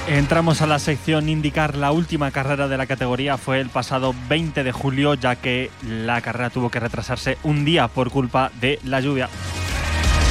Entramos a la sección IndyCar. La última carrera de la categoría fue el pasado 20 de julio, ya que la carrera tuvo que retrasarse un día por culpa de la lluvia.